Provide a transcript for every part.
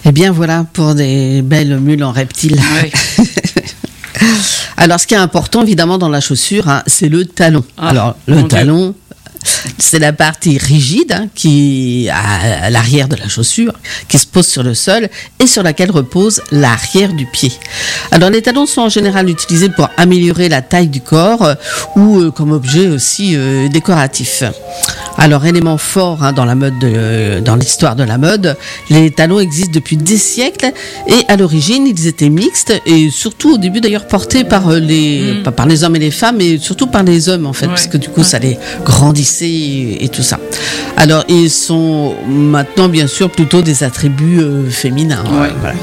Eh bien voilà pour des belles mules en reptile. Oui. Alors ce qui est important évidemment dans la chaussure, c'est le talon. Alors le talon, c'est la partie rigide qui à l'arrière de la chaussure, qui se pose sur le sol et sur laquelle repose l'arrière du pied. Alors les talons sont en général utilisés pour améliorer la taille du corps ou comme objet aussi décoratif. Alors élément fort dans la mode, dans l'histoire de la mode, les talons existent depuis des siècles et à l'origine ils étaient mixtes et surtout au début d'ailleurs portés par pas par les hommes et les femmes, mais surtout par les hommes en fait, parce que du coup ça les grandissait et tout ça. Alors ils sont maintenant bien sûr plutôt des attributs féminins. Voilà.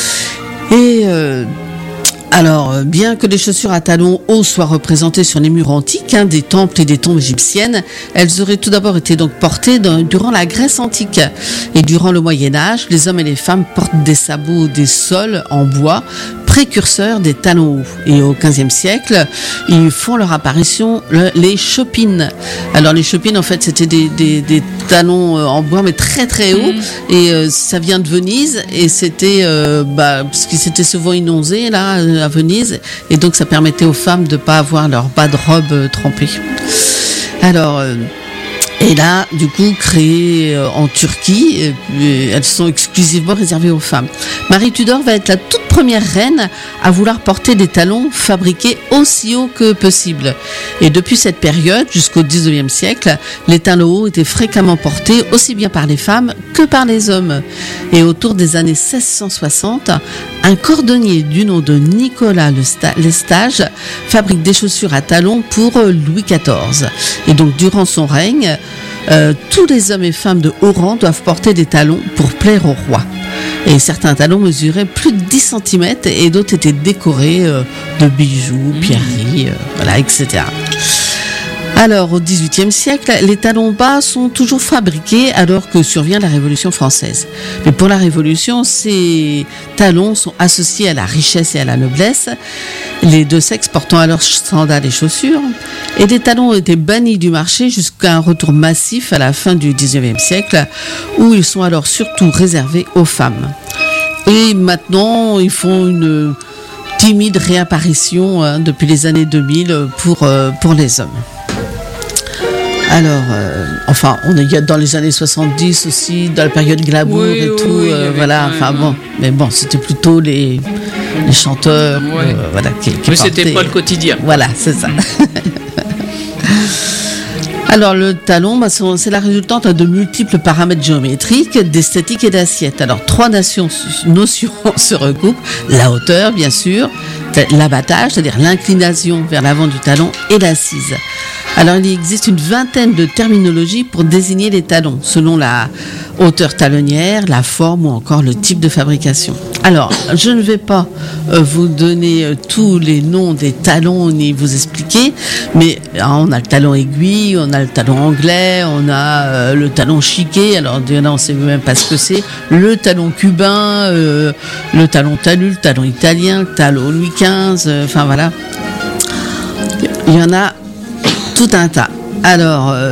Et alors, bien que les chaussures à talons hauts soient représentées sur les murs antiques des temples et des tombes égyptiennes, elles auraient tout d'abord été donc portées durant la Grèce antique. Et durant le Moyen-Âge, les hommes et les femmes portent des sabots des soles en bois, précurseurs des talons hauts. Et au XVe siècle, ils font leur apparition les chopines. Alors les chopines, en fait, c'était des talons en bois, mais très très hauts. Et ça vient de Venise. Et c'était parce qu'ils s'étaient souvent inondés là à Venise, et donc ça permettait aux femmes de ne pas avoir leur bas de robe trempé. Alors, et là, du coup, créées en Turquie, elles sont exclusivement réservées aux femmes. Marie Tudor va être la toute première reine à vouloir porter des talons fabriqués aussi haut que possible. Et depuis cette période, jusqu'au XIXe siècle, les talons hauts étaient fréquemment portés aussi bien par les femmes que par les hommes. Et autour des années 1660, un cordonnier du nom de Nicolas Lestage fabrique des chaussures à talons pour Louis XIV. Et donc, durant son règne, tous les hommes et femmes de haut rang doivent porter des talons pour plaire au roi. Et certains talons mesuraient plus de 10 cm et d'autres étaient décorés de bijoux, pierreries, etc. Alors, au XVIIIe siècle, les talons bas sont toujours fabriqués alors que survient la Révolution française. Mais pour la Révolution, ces talons sont associés à la richesse et à la noblesse, les deux sexes portant alors sandales et chaussures. Et les talons ont été bannis du marché jusqu'à un retour massif à la fin du XIXe siècle, où ils sont alors surtout réservés aux femmes. Et maintenant, ils font une timide réapparition depuis les années 2000 pour les hommes. Alors, on est dans les années 70 aussi, dans la période glamour mais bon, c'était plutôt les chanteurs, qui mais c'était pas le quotidien. Voilà, c'est ça. Alors, le talon, c'est la résultante de multiples paramètres géométriques, d'esthétique et d'assiette. Alors, 3 notions se recoupent. La hauteur, bien sûr, l'abattage, c'est-à-dire l'inclination vers l'avant du talon, et l'assise. Alors, il existe une vingtaine de terminologies pour désigner les talons, selon la hauteur talonnière, la forme ou encore le type de fabrication. Alors, je ne vais pas vous donner tous les noms des talons ni vous expliquer, mais on a le talon aiguille, on a le talon anglais, on a le talon chiqué, alors là on ne sait même pas ce que c'est, le talon cubain, le talon talus, le talon italien, le talon Louis XV, voilà. Il y en a tout un tas. Alors,